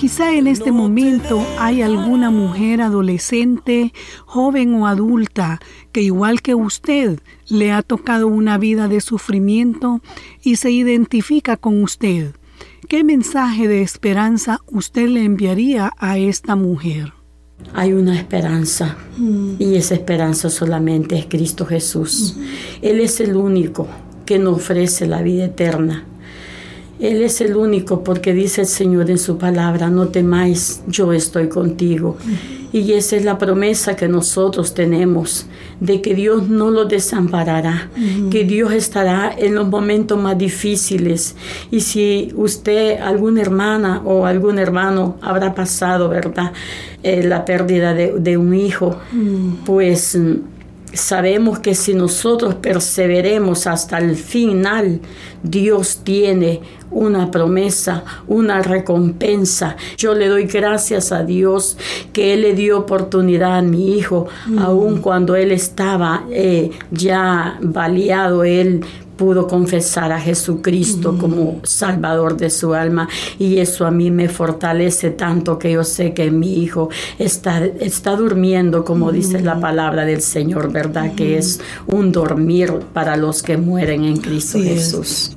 Quizá en este momento hay alguna mujer adolescente, joven o adulta que igual que usted le ha tocado una vida de sufrimiento y se identifica con usted. ¿Qué mensaje de esperanza usted le enviaría a esta mujer? Hay una esperanza y esa esperanza solamente es Cristo Jesús. Él es el único que nos ofrece la vida eterna. Él es el único porque dice el Señor en su palabra, no temáis, yo estoy contigo. Y esa es la promesa que nosotros tenemos, de que Dios no lo desamparará, que Dios estará en los momentos más difíciles. Y si usted, alguna hermana o algún hermano habrá pasado, ¿verdad?, la pérdida de un hijo, pues sabemos que si nosotros perseveremos hasta el final, Dios tiene una promesa, una recompensa. Yo le doy gracias a Dios que Él le dio oportunidad a mi hijo, aun cuando él estaba ya baleado, él pudo confesar a Jesucristo como Salvador de su alma, y eso a mí me fortalece tanto que yo sé que mi hijo está durmiendo, como dice la palabra del Señor, ¿verdad? Que es un dormir para los que mueren en Cristo Jesús.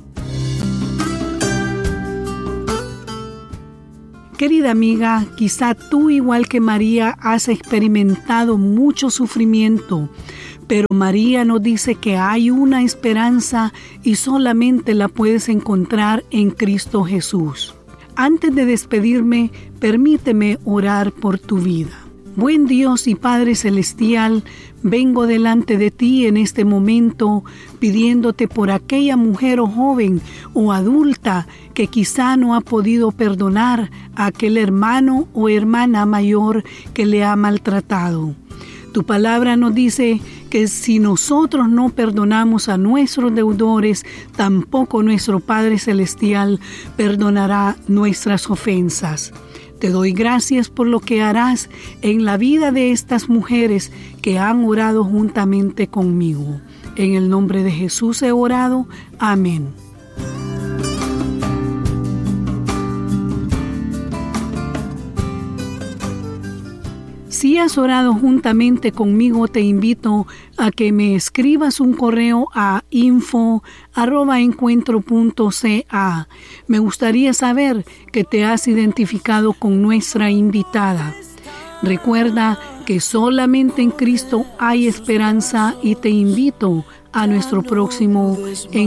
Querida amiga, quizá tú, igual que María, has experimentado mucho sufrimiento, pero María nos dice que hay una esperanza y solamente la puedes encontrar en Cristo Jesús. Antes de despedirme, permíteme orar por tu vida. Buen Dios y Padre Celestial, vengo delante de ti en este momento pidiéndote por aquella mujer o joven o adulta que quizá no ha podido perdonar a aquel hermano o hermana mayor que le ha maltratado. Tu palabra nos dice que si nosotros no perdonamos a nuestros deudores, tampoco nuestro Padre Celestial perdonará nuestras ofensas. Te doy gracias por lo que harás en la vida de estas mujeres que han orado juntamente conmigo. En el nombre de Jesús he orado. Amén. Si has orado juntamente conmigo, te invito a que me escribas un correo a info@encuentro.ca. Me gustaría saber que te has identificado con nuestra invitada. Recuerda que solamente en Cristo hay esperanza y te invito a nuestro próximo encuentro.